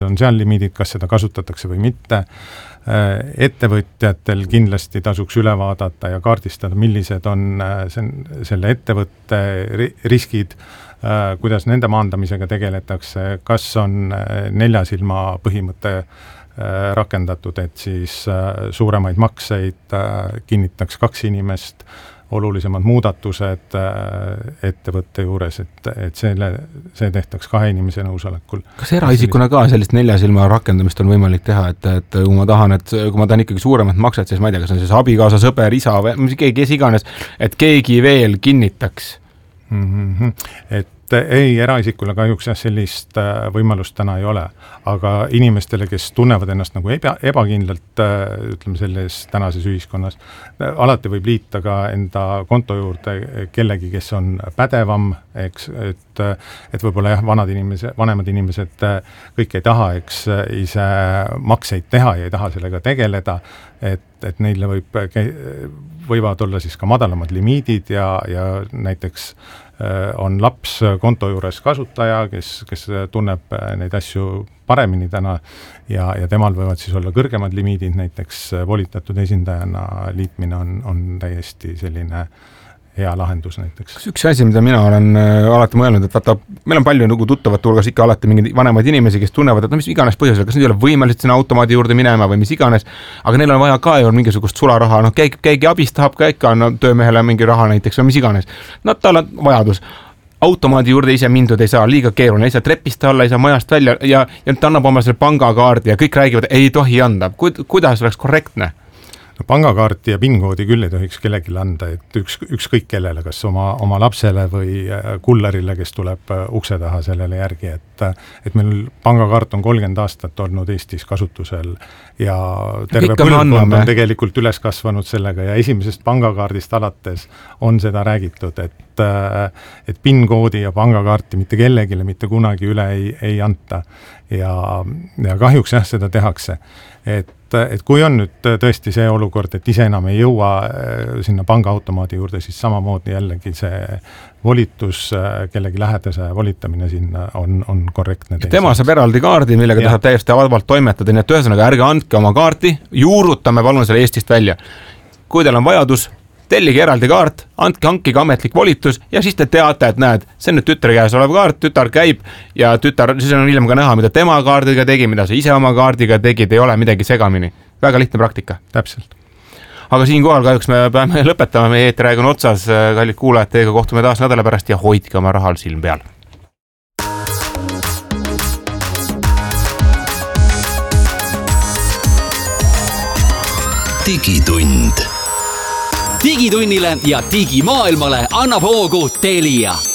on seal limiidid, kas seda kasutatakse või mitte. Ettevõtjatel kindlasti tasuks üle vaadata ja kaardistada, millised on selle ettevõtte riskid, kuidas nende maandamisega tegeletakse, kas on 4 silma põhimõte rakendatud, et siis suuremaid makseid kinnitaks 2 inimest, olulisemad muudatused ettevõtte juures, et see tehtaks 2 inimese nõusolekul. Kas eraisikuna ka sellist 4 silma rakendamist on võimalik teha, et kui ma tahan ikkagi suuremat makset, siis ma ei tea, kas on siis abikaasa, sõber, isa või kes iganes, et keegi veel kinnitaks? Et ei, eraisikule kahjuks sellist võimalust täna ei ole, aga inimestele, kes tunnevad ennast nagu ebakindlalt, ütleme selles tänases ühiskonnas, alati võib liita ka enda konto juurde kellegi, kes on pädevam, eks, et võib-olla jah, vanemad inimesed kõik ei taha, eks, ise makseid teha ja ei taha sellega tegeleda, et neile võivad olla siis ka madalamad limiidid ja näiteks on laps konto juures kasutaja, kes tunneb neid asju paremini täna ja temal võivad siis olla kõrgemad limiidid, näiteks volitatud esindajana liitmine on täiesti selline hea lahendus näiteks. Kas üks asi, mida mina olen alati mõelnud, et vaata, meil on palju nagu tuttavate hulgas ikka alati mingeid vanemaid inimesi, kes tunnevad, et mis iganes põhjusel, kas need ei ole võimelised sinna automaadi juurde minema või mis iganes, aga neil on vaja ka ju mingisugust sularaha, keegi abist tahab ka ikka töömehele mingi raha näiteks või mis iganes. Tal on vajadus. Automaadi juurde ise mindud ei saa, liiga keeruline, ei saa trepist alla, ei saa majast välja ja ta annab oma selle pangakaardi ja kõik räägivad, ei tohi anda. Kuidas oleks korrektne? Pangakaarti ja PIN-koodi küll ei tohiks kellelegi anda, et ükskõik kellele, kas oma lapsele või kullarile, kes tuleb ukse taha sellele järgi, et meil pangakaart on 30 aastat olnud Eestis kasutusel ja terve põlvkond on tegelikult üles kasvanud sellega ja esimesest pangakaardist alates on seda räägitud, et PIN-koodi ja pangakaarti mitte kellegile mitte kunagi üle ei anta ja kahjuks jah, seda tehakse, et kui on nüüd tõesti see olukord, et ise enam ei jõua sinna pangaautomaadi juurde, siis samamoodi jällegi see volitus, kellegi lähedase volitamine sinna on korrektne. Tema saab eraldi kaardi, millega ta saab täiesti vabalt toimetada, nii et ühesõnaga ärge andke oma kaarti, juurutame palun selle Eestist välja. Kui teil on vajadus, tellige eraldi kaart, hankige ametlik volitus ja siis te teate, et näed, see on nüüd tütre käes olev kaart, tütar käib ja siis on hiljem ka näha, mida tema kaardiga tegi, mida sa ise oma kaardiga tegid, ei ole midagi segamini. Väga lihtne praktika. Täpselt. Aga siinkohal kahjuks me peame lõpetama, meie eeteraeg on otsas, kallid kuulajad, teiega kohtume taas nädala pärast ja hoidke oma rahal silm peal. Digitund. Digitunnile ja digimaailmale annab hoogu Telia.